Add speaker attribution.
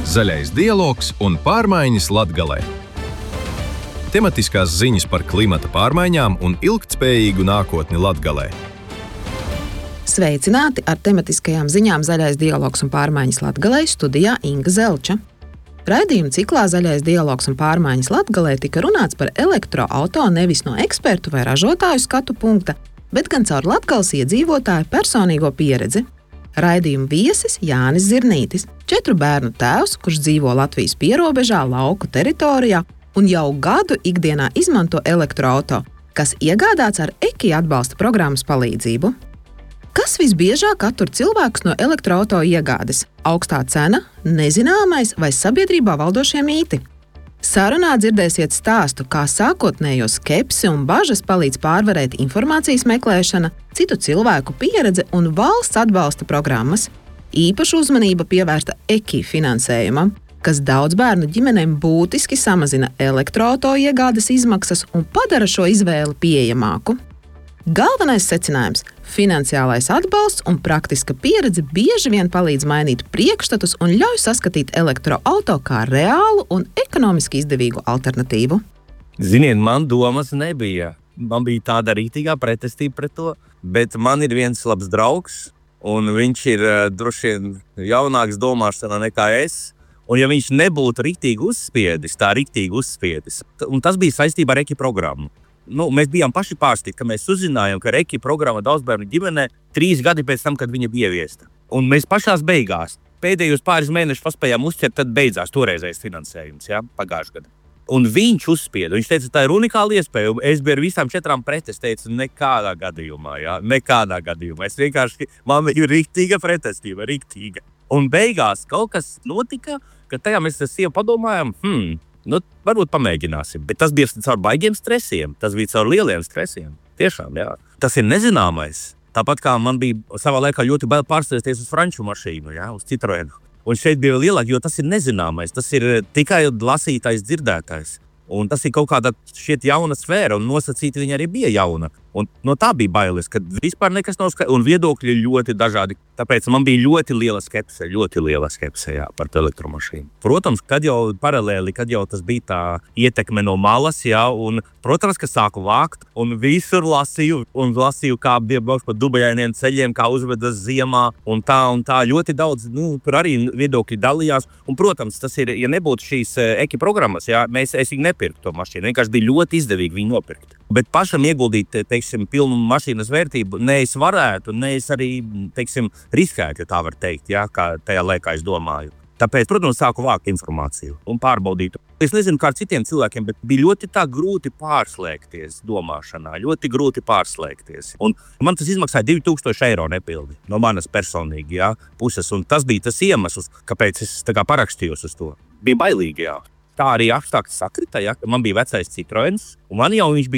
Speaker 1: Zaļais dialogs un pārmaiņas Latgalē. Tematiskās ziņas par klimata pārmaiņām un ilgtspējīgu nākotni Latgalē.
Speaker 2: Sveicināti ar tematiskajām ziņām Zaļais dialogs un pārmaiņas Latgalē, studijā Inga Zelča. Raidījuma ciklā Zaļais dialogs un pārmaiņas Latgalē tika runāts par elektroauto nevis no ekspertu vai ražotāju skatu punkta, bet gan caur Latgales iedzīvotāju personīgo pieredzi. Raidījuma viesis Jānis Zirnītis, 4 bērnu tēvs, kurš dzīvo Latvijas pierobežā, lauku teritorijā un jau gadu ikdienā izmanto elektroauto, kas iegādāts ar EKI atbalsta programmas palīdzību. Kas visbiežāk attur cilvēkus no elektroauto iegādes? Augstā cena, nezināmais vai sabiedrībā valdošie mīti? Sarunā dzirdēsiet stāstu, kā sākotnējo skepsi un bažas palīdz pārvarēt informācijas meklēšana, citu cilvēku pieredze un valsts atbalsta programmas. Īpaša uzmanība pievērsta EKI finansējumam, kas daudz bērnu ģimenēm būtiski samazina elektroauto iegādes izmaksas un padara šo izvēli pieejamāku. Galvenais secinājums – finansiālais atbalsts un praktiska pieredze bieži vien palīdz mainīt priekšstatus un ļauj saskatīt elektroauto kā reālu un ekonomiski izdevīgu alternatīvu.
Speaker 3: Ziniet, man domas nebija. Man bija tāda rītīgā pretestība pret to, bet man ir viens labs draugs, un viņš ir droši vien jaunāks domāšanā nekā es. Un ja viņš nebūtu riktīgi uzspiedis, un tas bija saistībā ar EKI programmu. Mēs bijām paši pārsteigti, ka mēs uzzinājām, ka EKI programma daudzbērnu ģimenē 3 gadi pēc tam, kad viņa bija ieviesta. Un mēs pašās beigās, pēdējos pāris mēnešus paspējām uzķert, tad beidzās toreizējais finansējums, pagājušajā gadā. Un viņš uzspieda, viņš teica, tā ir unikāla iespēja, un es biju ar visām 4 pret, es teicu, nekādā gadījumā. Es vienkārši, man bija riktīga pretestība, riktīga. Un beigās kaut kas notika, ka tajā mēs ar sievu padomājām, varbūt pamēģināsim, bet tas bija caur baigiem stresiem, tas bija caur lieliem stresiem. Tiešām, jā. Tas ir nezināmais. Tāpat kā man bija savā laikā ļoti bail pārstāties uz franču mašīnu, uz Citroenu. Un šeit bija lielāk, jo tas ir nezināmais, tas ir tikai lasītais, dzirdētais. Un tas ir kaut kāda šķiet jauna sfēra, un nosacīti viņa arī bija jauna. Un no tā bija bailes, kad vispār nekas nav skaidrs, un viedokļi ļoti dažādi. Tāpēc man bija ļoti liela skepse par elektromašīnu. Protams, kad jau paralēli, kad jau tas bija tā ietekme no malas, un, protams, ka sāku vākt, un visur lasīju, kā bija braukt pa dubajainiem ceļiem, kā uzvedas ziemā, un tā ļoti daudz, tur arī viedokļi dalījās. Un, protams, tas ir, ja nebūtu šīs EKI programmas, es viņu nepirktu to mašīnu, vienkārši bija ļoti izdevīgi viņu nopirkt. Bet pašam ieguldīt, pilnu mašīnas vērtību, ne es varētu, ne es arī, riskētu, ja tā var teikt, kā tajā laikā es domāju. Tāpēc, protams, sāku vākt informāciju un pārbaudītu. Es nezinu, kā ar citiem cilvēkiem, bet bija ļoti grūti pārslēgties domāšanā, ļoti grūti pārslēgties. Un man tas izmaksāja 2000 eiro nepildi no manas personīgi puses, un tas bija tas iemesls, kāpēc es parakstījos uz to. Bija bailīgi, Tā arī apstākļi sakrita, Man bija vecais Citroens, un man jau viņš bija